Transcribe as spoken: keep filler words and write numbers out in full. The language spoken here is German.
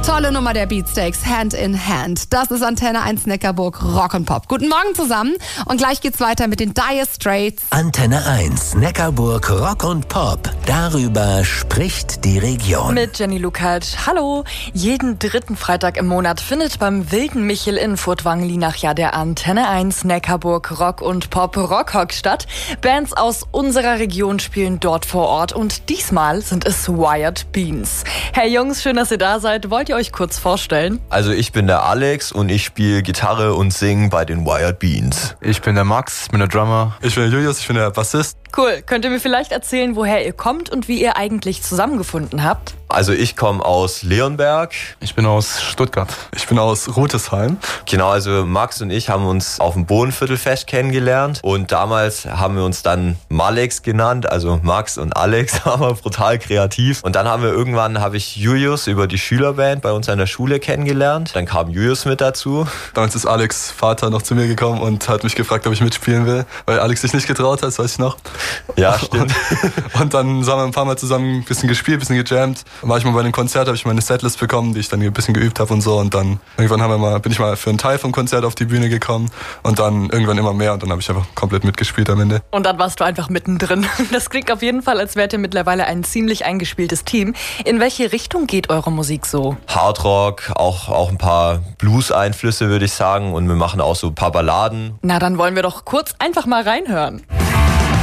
Tolle Nummer der Beatsteaks, Hand in Hand. Das ist Antenne eins Neckarburg Rock und Pop. Guten Morgen zusammen und gleich geht's weiter mit den Dire Straits. Antenne eins Neckarburg Rock und Pop. Darüber spricht die Region. Mit Jenny Lukac. Hallo. Jeden dritten Freitag im Monat findet beim Wilden Michel in Furtwangen-Lienach ja der Antenne eins Neckarburg Rock und Pop Rockhock statt. Bands aus unserer Region spielen dort vor Ort und diesmal sind es Wired Beans. Hey Jungs, schön, dass ihr da seid. Wollt ihr euch kurz vorstellen? Also ich bin der Alex und ich spiele Gitarre und singe bei den Wired Beans. Ich bin der Max, ich bin der Drummer. Ich bin der Julius, ich bin der Bassist. Cool. Könnt ihr mir vielleicht erzählen, woher ihr kommt und wie ihr eigentlich zusammengefunden habt? Also ich komme aus Leonberg. Ich bin aus Stuttgart. Ich bin aus Rutesheim. Genau, also Max und ich haben uns auf dem Bohnenviertelfest kennengelernt und damals haben wir uns dann Malex genannt, also Max und Alex, waren wir brutal kreativ. Und dann haben wir irgendwann, habe ich Julius über die Schülerband bei uns an der Schule kennengelernt. Dann kam Julius mit dazu. Damals ist Alex' Vater noch zu mir gekommen und hat mich gefragt, ob ich mitspielen will, weil Alex sich nicht getraut hat, das weiß ich noch. Ja, stimmt. Und, und dann haben wir ein paar Mal zusammen ein bisschen gespielt, ein bisschen gejammt. Dann war ich mal bei einem Konzert, habe ich meine Setlist bekommen, die ich dann ein bisschen geübt habe und so. Und dann irgendwann haben wir mal, bin ich mal für einen Teil vom Konzert auf die Bühne gekommen und dann irgendwann immer mehr und dann habe ich einfach komplett mitgespielt am Ende. Und dann warst du einfach mittendrin. Das klingt auf jeden Fall, als wärt ihr mittlerweile ein ziemlich eingespieltes Team. In welche Richtung geht eure Musik so? Hardrock, auch, auch ein paar Blues-Einflüsse, würde ich sagen. Und wir machen auch so ein paar Balladen. Na, dann wollen wir doch kurz einfach mal reinhören.